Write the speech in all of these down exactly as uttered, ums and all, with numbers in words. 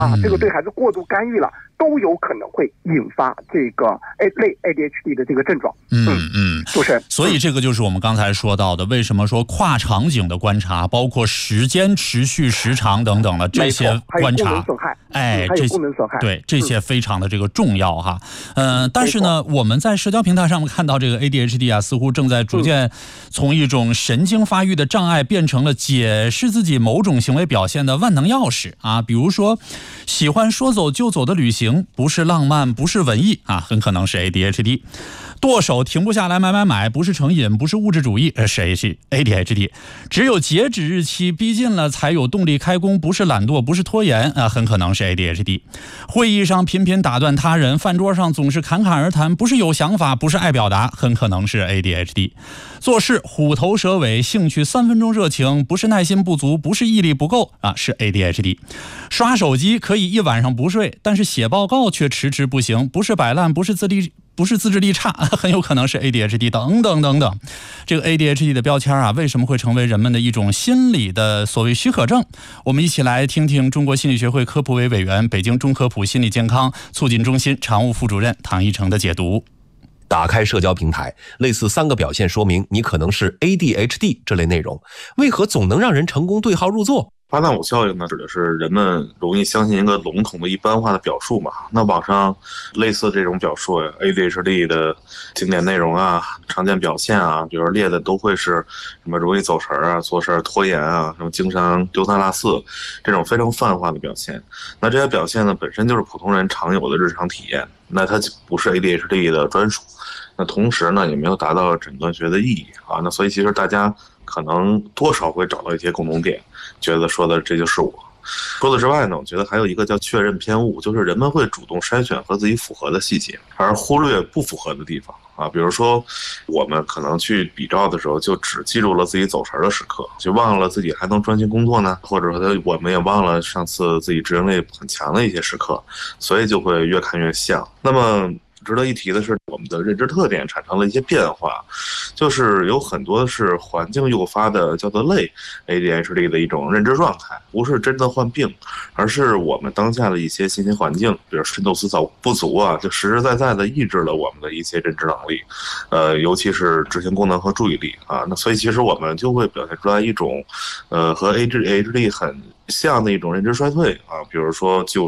啊，这个对孩子过度干预了，都有可能会引发这个 A 类 A D H D 的这个症状。 嗯嗯， 主持人， 所以这个就是我们刚才说到的，为什么说跨场景的观察，包括时间持续时长等等的这些观察， 还有功能损害， 哎， 还有功能损害， 对这些非常的这个重要哈。嗯、呃，但是呢，我们在社交平台上面看到这个 A D H D 啊，似乎正在逐渐从一种神经发育的障碍变成了解释自己某种行为表现的万能钥匙啊。比如说，喜欢说走就走的旅行，不是浪漫，不是文艺啊，很可能是 A D H D。剁手停不下来买买买，不是成瘾，不是物质主义，谁是 A D H D？ 只有截止日期逼近了才有动力开工，不是懒惰，不是拖延啊，很可能是 A D H D。 会议上频频打断他人，饭桌上总是侃侃而谈，不是有想法，不是爱表达，很可能是 A D H D。 做事虎头蛇尾，兴趣三分钟热情，不是耐心不足，不是毅力不够啊，是 A D H D。 刷手机可以一晚上不睡，但是写报告却迟迟不行，不是摆烂，不是自立不是自制力差，很有可能是 A D H D 等等等等。这个 A D H D 的标签啊，为什么会成为人们的一种心理的所谓许可证？我们一起来听听中国心理学会科普委委员、北京中科普心理健康促进中心常务副主任唐一成的解读。 打开社交平台，类似三个表现说明你可能是 A D H D 这类内容，为何总能让人成功对号入座？ 巴纳姆效应呢，指的是人们容易相信一个笼统的一般化的表述嘛。那网上类似这种表述呀 ，A D H D 的经典内容啊、常见表现啊，比如列的都会是什么容易走神啊、做事拖延啊、什么经常丢三落四这种非常泛化的表现。那这些表现呢，本身就是普通人常有的日常体验，那它不是 A D H D 的专属。那同时呢，也没有达到诊断学的意义啊。那所以其实大家可能多少会找到一些共同点，觉得说的这就是我。除此之外呢，我觉得还有一个叫确认偏误，就是人们会主动筛选和自己符合的细节，而忽略不符合的地方啊。比如说，我们可能去比照的时候，就只记住了自己走神的时刻，就忘了自己还能专心工作呢，或者说我们也忘了上次自己执行力很强的一些时刻，所以就会越看越像。那么值得一提的是，我们的认知特点产生了一些变化，就是有很多是环境诱发的，叫做类 A D H D 的一种认知状态，不是真的患病，而是我们当下的一些信息环境，比如深度思考不足啊，就实实在在的抑制了我们的一些认知能力，呃，尤其是执行功能和注意力啊。那所以其实我们就会表现出来一种，呃，和 A D H D 很像的一种认知衰退啊，比如说就是，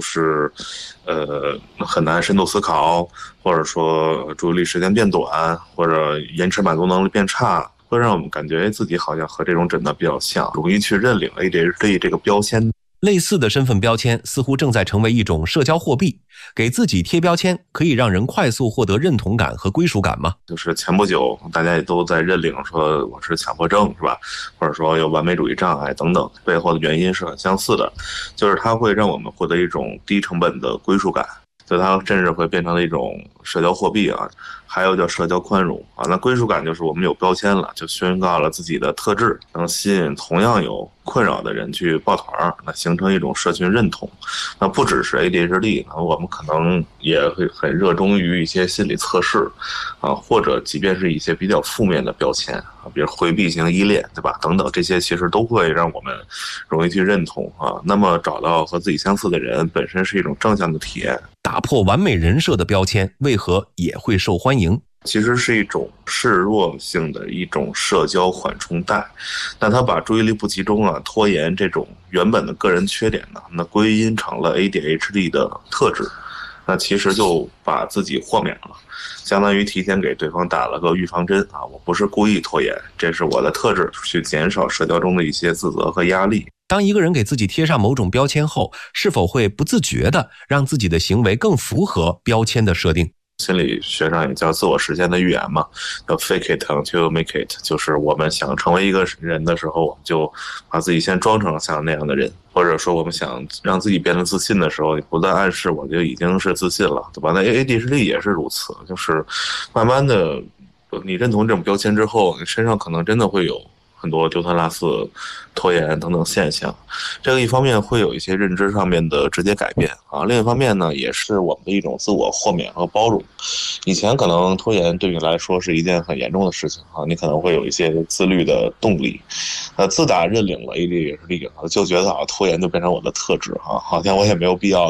呃，很难深度思考，或者说注意力时间变短，或者延迟满足能力变差，会让我们感觉自己好像和这种诊断比较像，容易去认领 A D H D 这个标签。 类似的身份标签似乎正在成为一种社交货币，给自己贴标签可以让人快速获得认同感和归属感吗？ 就是前不久大家也都在认领说我是强迫症，是吧？或者说有完美主义障碍等等，背后的原因是很相似的，就是它会让我们获得一种低成本的归属感，所以它甚至会变成了一种社交货币啊。还有叫社交宽容啊，那归属感就是我们有标签了，就宣告了自己的特质，能吸引同样有困扰的人去抱团，那形成一种社群认同。那不只是 A D H D， 我们可能也会很热衷于一些心理测试啊，或者即便是一些比较负面的标签啊，比如回避型依恋，对吧？等等，这些其实都会让我们容易去认同啊。那么找到和自己相似的人，本身是一种正向的体验。 打破完美人设的标签，为何也会受欢迎？ 其实是一种示弱性的一种社交缓冲带，那它把注意力不集中啊、拖延这种原本的个人缺点呢，那归因成了 A D H D 的特质，那其实就把自己豁免了，相当于提前给对方打了个预防针啊，我不是故意拖延，这是我的特质，去减少社交中的一些自责和压力。 当一个人给自己贴上某种标签后，是否会不自觉地让自己的行为更符合标签的设定？ 心理学上也叫自我实现的预言嘛，叫 fake it until make it， 就是我们想成为一个人的时候，我们就把自己先装成像那样的人，或者说我们想让自己变得自信的时候，你不断暗示我就已经是自信了，对吧？那 A D H D 也是如此，就是慢慢的你认同这种标签之后，你身上可能真的会有很多丢三落四、拖延等等现象，这个一方面会有一些认知上面的直接改变啊，另一方面呢，也是我们的一种自我豁免和包容。以前可能拖延对你来说是一件很严重的事情啊，你可能会有一些自律的动力。呃，自打认领了 A D H D 就觉得啊，拖延就变成我的特质啊，好像我也没有必要